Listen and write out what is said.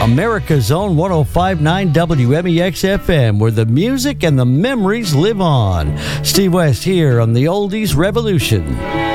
America's own 105.9 WMEX FM, where the music and the memories live on. Steve West here on the Oldies Revolution.